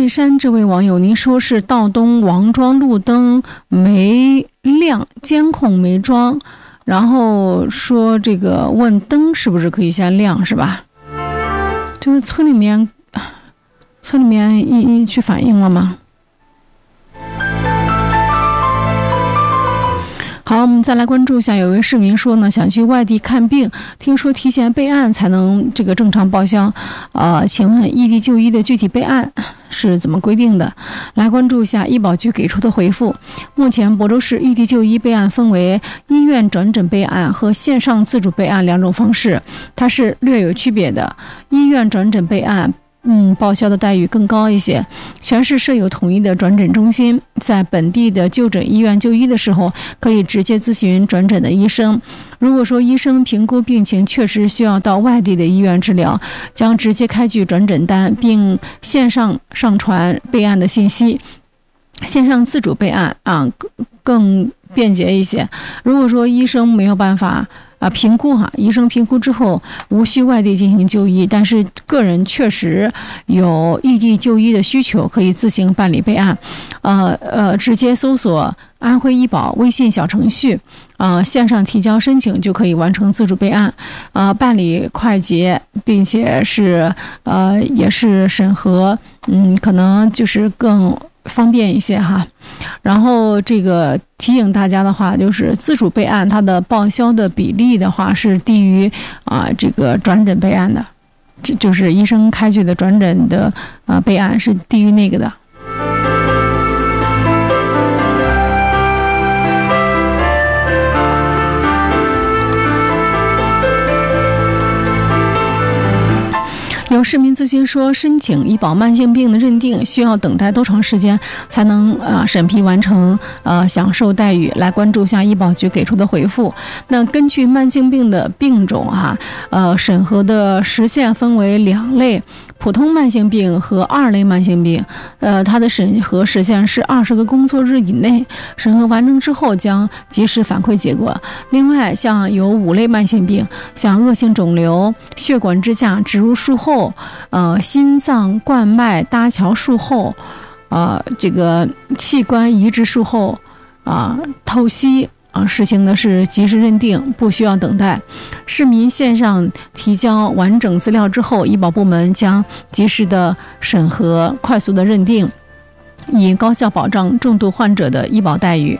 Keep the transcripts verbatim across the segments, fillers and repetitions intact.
瑞山这位网友，您说是道东王庄路灯没亮，监控没装，然后说这个问灯是不是可以先亮，是吧？这个村里面村里面一一去反映了吗？好，我们再来关注一下，有位市民说呢，想去外地看病，听说提前备案才能这个正常报销，呃，请问异地就医的具体备案是怎么规定的？来关注一下医保局给出的回复。目前亳州市异地就医备案分为医院转诊备案和线上自主备案两种方式，它是略有区别的。医院转诊备案嗯，报销的待遇更高一些。全市设有统一的转诊中心，在本地的就诊医院就医的时候，可以直接咨询转诊的医生。如果说医生评估病情确实需要到外地的医院治疗，将直接开具转诊单，并线上上传备案的信息。线上自主备案啊，更便捷一些。如果说医生没有办法啊，评估哈，医生评估之后无需外地进行就医，但是个人确实有异地就医的需求，可以自行办理备案，呃呃，直接搜索安徽医保微信小程序，呃，线上提交申请就可以完成自主备案，呃，办理快捷，并且是呃也是审核，嗯，可能就是更方便一些哈。然后这个提醒大家的话，就是自主备案它的报销的比例的话是低于啊、呃、这个转诊备案的，这就是医生开具的转诊的啊、呃、备案是低于那个的。有市民咨询说，申请医保慢性病的认定需要等待多长时间才能呃审批完成呃享受待遇？来关注一下医保局给出的回复。那根据慢性病的病种哈，呃审核的时限分为两类。普通慢性病和二类慢性病，呃，它的审核时限是二十个工作日以内，审核完成之后将及时反馈结果。另外，像有五类慢性病，像恶性肿瘤、血管支架植入术后、呃，心脏冠脉搭桥术后、呃，这个器官移植术后、啊、呃，透析。啊，实行的是及时认定，不需要等待。市民线上提交完整资料之后，医保部门将及时的审核，快速的认定，以高效保障重度患者的医保待遇。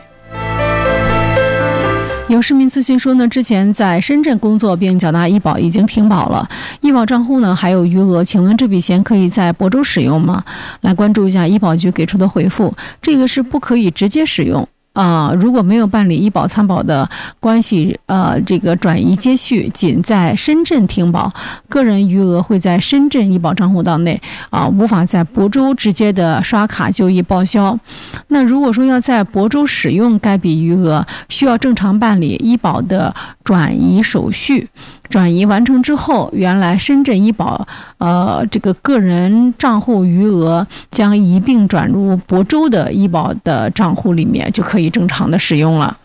有市民咨询说呢，之前在深圳工作并缴纳医保已经停保了，医保账户呢还有余额，请问这笔钱可以在亳州使用吗？来关注一下医保局给出的回复，这个是不可以直接使用。啊、呃，如果没有办理医保参保的关系，呃，这个转移接续仅在深圳停保，个人余额会在深圳医保账户档内，啊、呃，无法在亳州直接的刷卡就医报销。那如果说要在亳州使用该笔余额，需要正常办理医保的转移手续。转移完成之后，原来深圳医保呃这个个人账户余额将一并转入亳州的医保的账户里面，就可以正常的使用了。